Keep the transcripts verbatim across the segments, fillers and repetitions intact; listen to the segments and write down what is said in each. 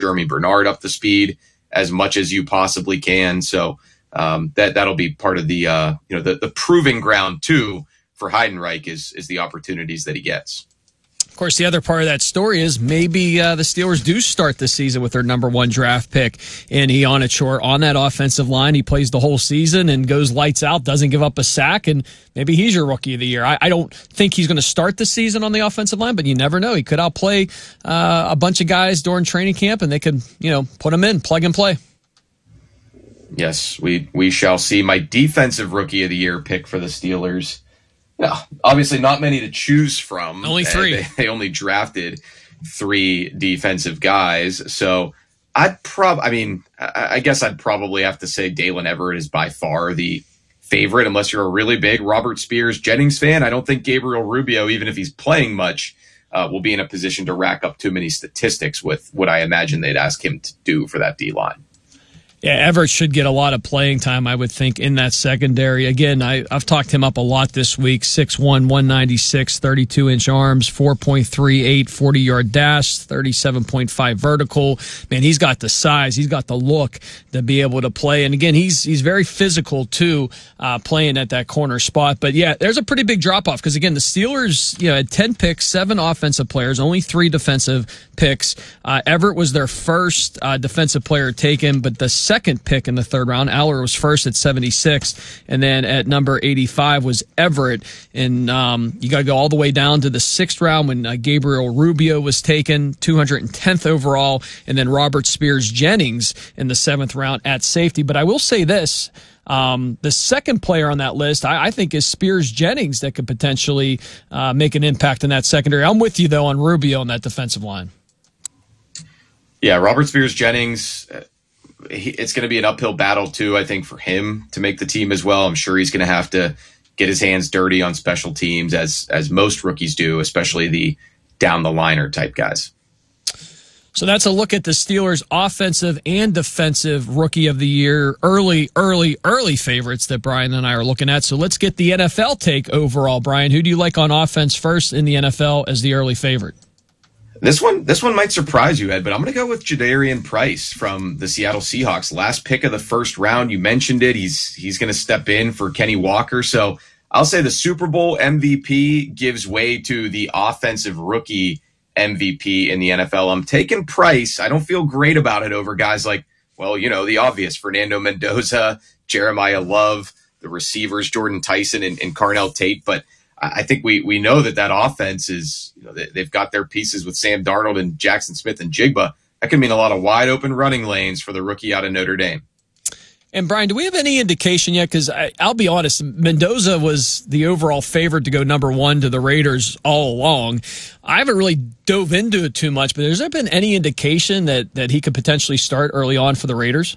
Jeremy Bernard up to speed as much as you possibly can. So um, that that'll be part of the uh, you know the, the proving ground too for Heidenreich is is the opportunities that he gets. Of course, the other part of that story is maybe uh, the Steelers do start the season with their number one draft pick in Ian Achor on that offensive line. He plays the whole season and goes lights out, doesn't give up a sack, and maybe he's your rookie of the year. I, I don't think he's going to start the season on the offensive line, but you never know. He could outplay uh, a bunch of guys during training camp, and they could, you know, put him in, plug and play. Yes, we we shall see. My defensive rookie of the year pick for the Steelers. No, obviously not many to choose from. Only three. They, they only drafted three defensive guys. So I'd prob I mean, I, I guess I'd probably have to say Dalen Everett is by far the favorite, unless you're a really big Robert Spears Jennings fan. I don't think Gabriel Rubio, even if he's playing much, uh, will be in a position to rack up too many statistics with what I imagine they'd ask him to do for that D-line. Yeah, Everett should get a lot of playing time, I would think, in that secondary. Again, I, I've talked him up a lot this week. six one, one ninety-six, thirty-two inch arms, four point three eight, forty-yard dash, thirty-seven point five vertical. Man, he's got the size. He's got the look to be able to play. And again, he's he's very physical, too, uh, playing at that corner spot. But, yeah, there's a pretty big drop-off because, again, the Steelers, you know, had ten picks, seven offensive players, only three defensive picks. Uh, Everett was their first uh, defensive player taken, but the second pick in the third round. Aller was first at seventy-six, and then at number eighty-five was Everett. And um, you got to go all the way down to the sixth round when uh, Gabriel Rubio was taken, two hundred tenth overall, and then Robert Spears Jennings in the seventh round at safety. But I will say this. Um, the second player on that list, I, I think, is Spears Jennings that could potentially uh, make an impact in that secondary. I'm with you, though, on Rubio on that defensive line. Yeah, Robert Spears Jennings, uh, he, it's going to be an uphill battle, too, I think, for him to make the team as well. I'm sure he's going to have to get his hands dirty on special teams, as as most rookies do, especially the down-the-liner type guys. So that's a look at the Steelers' offensive and defensive rookie of the year, early, early, early favorites that Brian and I are looking at. So let's get the N F L take overall. Brian, who do you like on offense first in the N F L as the early favorite? This one this one might surprise you, Ed, but I'm going to go with Jadarian Price from the Seattle Seahawks. Last pick of the first round, you mentioned it. He's he's going to step in for Kenny Walker. So I'll say the Super Bowl M V P gives way to the offensive rookie M V P in the N F L. I'm taking Price. I don't feel great about it over guys like, well, you know, the obvious Fernando Mendoza, Jeremiah Love, the receivers, Jordan Tyson and, and Carnell Tate. But I think we we know that that offense is, you know, they, they've got their pieces with Sam Darnold and Jackson Smith and Jigba. That could mean a lot of wide open running lanes for the rookie out of Notre Dame. And Brian, do we have any indication yet? Because I'll be honest, Mendoza was the overall favorite to go number one to the Raiders all along. I haven't really dove into it too much, but has there been any indication that, that he could potentially start early on for the Raiders?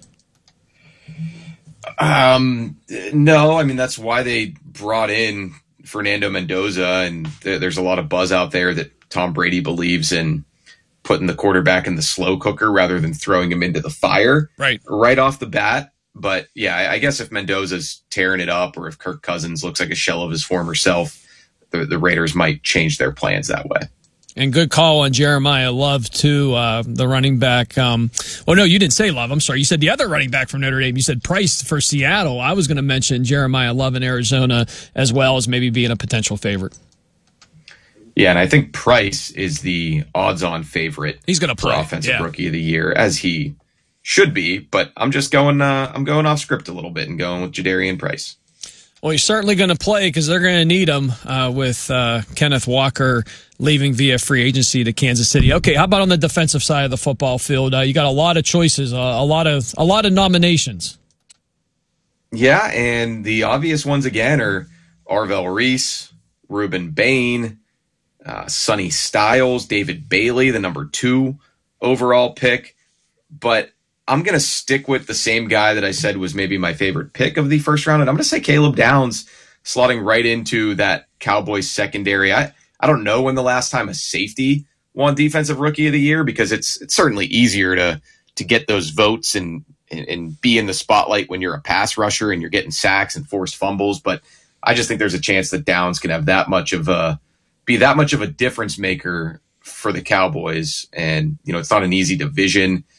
Um, no, I mean, that's why they brought in Fernando Mendoza, and th- there's a lot of buzz out there that Tom Brady believes in putting the quarterback in the slow cooker rather than throwing him into the fire right, right off the bat. But yeah, I guess if Mendoza's tearing it up or if Kirk Cousins looks like a shell of his former self, the, the Raiders might change their plans that way. And good call on Jeremiah Love, too, uh, the running back. Um, oh, no, you didn't say Love. I'm sorry. You said the other running back from Notre Dame. You said Price for Seattle. I was going to mention Jeremiah Love in Arizona as well as maybe being a potential favorite. Yeah, and I think Price is the odds-on favorite. He's going to play. For Offensive yeah. Rookie of the Year, as he should be. But I'm just going uh, I'm going off script a little bit and going with Jadarian Price. Well, he's certainly going to play because they're going to need him uh, with uh, Kenneth Walker leaving via free agency to Kansas City. Okay, how about on the defensive side of the football field? Uh, you got a lot of choices, uh, a lot of a lot of nominations. Yeah, and the obvious ones again are Arvell Reese, Ruben Bain, uh, Sonny Styles, David Bailey, the number two overall pick. But I'm going to stick with the same guy that I said was maybe my favorite pick of the first round, and I'm going to say Caleb Downs, slotting right into that Cowboys secondary. I, I don't know when the last time a safety won Defensive Rookie of the Year, because it's it's certainly easier to to get those votes and, and, and be in the spotlight when you're a pass rusher and you're getting sacks and forced fumbles. But I just think there's a chance that Downs can have that much of a be that much of a difference maker for the Cowboys. And, you know, it's not an easy division.